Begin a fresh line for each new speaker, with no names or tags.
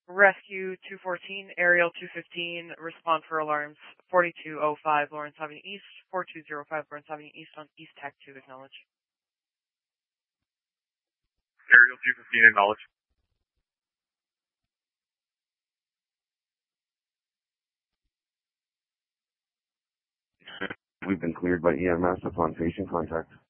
Rescue 214, Aerial 215, respond for alarms 4205 Lawrence Avenue East, 4205 Lawrence Avenue East on East Tech 2, acknowledge.
Aerial 215, acknowledge.
We've been cleared by EMS upon patient contact.